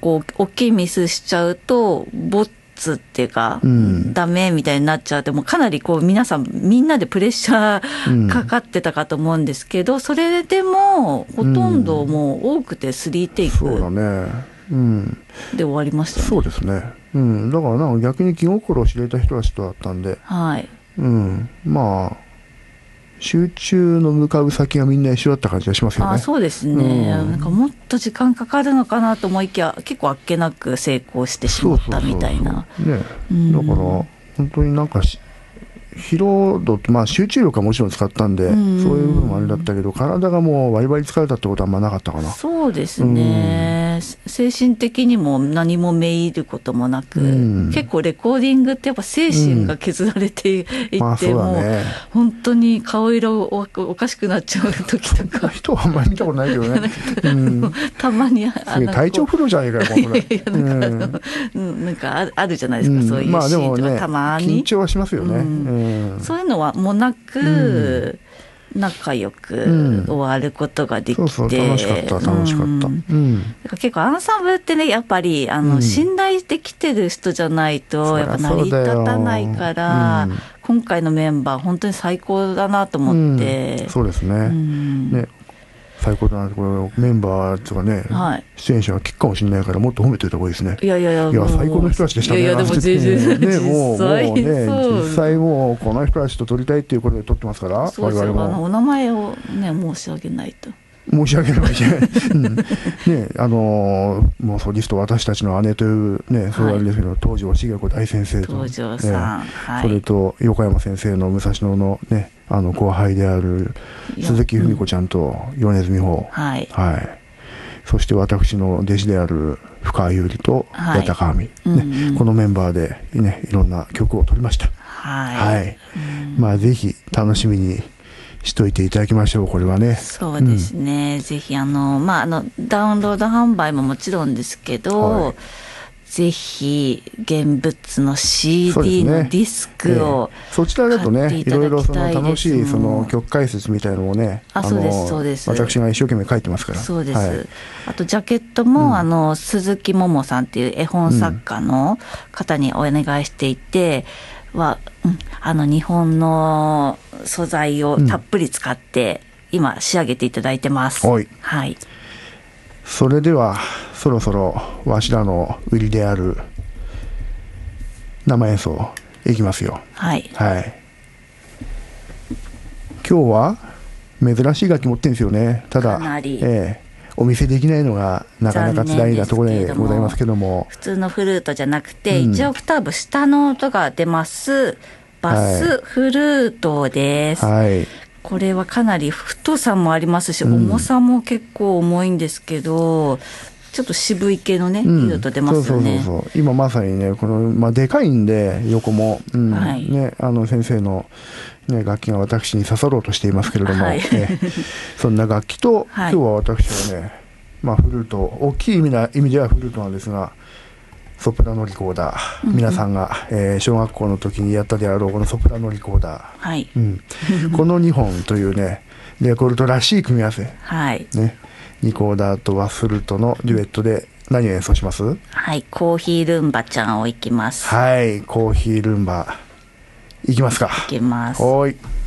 こう大きいミスしちゃうとボツっていうか、ダメみたいになっちゃうと、もうかなりこう皆さんみんなでプレッシャーかかってたかと思うんですけど、それでもほとんどもう多くて3テイクそうだね、 で終わりましたよね。 そうですね、だからなんか逆に気心を知れた人たちとだったんで、 はい、 まあ集中の向かう先がみんな一緒だった感じがしますよね。 そうですね、なんかもっと時間かかるのかなと思いきや、結構あっけなく成功してしまったみたいな。 だから本当になんか疲労度って、集中力はもちろん使ったんで、そういう部分もあれだったけど、体がもうバリバリ疲れたってことはあんまなかったかな。 そうですね、精神的にも何もめいることもなく、結構レコーディングってやっぱ精神が削られていって、もう本当に顔色おかしくなっちゃう時とか人はあんまり見たことないけどねたまに体調不良じゃないかよこれなんかあるじゃないですか、そういうシーンとか、たまに緊張はしますよね、 そういうのはもうなく、仲良く終わることができて、 楽しかった楽しかった、 結構アンサンブルってね、やっぱり信頼できてる人じゃないとやっぱ成り立たないから、今回のメンバー本当に最高だなと思って、 そうですね、最高だな、これメンバーとかね、出演者が聞くかもしれないから、もっと褒めておいた方がいいですね。いや最高の人たちでしたね。 でも全然実際もうこの人たちと撮りたいっていうことで撮ってますから、 そうですよ、お名前をね申し上げないと。 申し訳ないもうソリスト私たちの姉というね、そうあれですけど、東條茂子大先生と、 東條さん、 それと横山先生の武蔵野のね、後輩である鈴木文子ちゃんと米津美穂、そして私の弟子である深川優里と矢田香美、このメンバーでね、いろんな曲を撮りました。ぜひ楽しみにしといていただきましょう、これはね。 そうですね、ぜひダウンロード販売ももちろんですけど、ぜひ現物の CD のディスクをそちらだとね、いろいろ楽しい曲解説みたいなのをね、 そうです、 私が一生懸命書いてますから。 そうです、あとジャケットも、鈴木桃さんっていう絵本作家の方にお願いしていて、日本の素材をたっぷり使って今仕上げていただいてます。 それではそろそろわしらの売りである生演奏いきますよ。今日は珍しい楽器持ってるんですよね。ただお見せできないのがなかなか辛いなところでございますけども、 普通のフルートじゃなくて、1オクターブ下の音が出ますバスフルートです。これはかなり太さもありますし、重さも結構重いんですけど、ちょっと渋い系のね、フルート出ますよね。 今まさにね、このでかいんで横も、先生の楽器が私に刺さろうとしていますけれども、そんな楽器と、今日は私はね、フルート、大きい意味ではフルートなんですが、ソプラノリコーダー、皆さんが、小学校の時にやったであろうこのソプラノリコーダー、この2本というね、レコルトらしい組み合わせ、リコーダーとワッフルートのデュエットで何を演奏します？ コーヒールンバちゃんをいきます。 コーヒールンバいきますか。 いきます。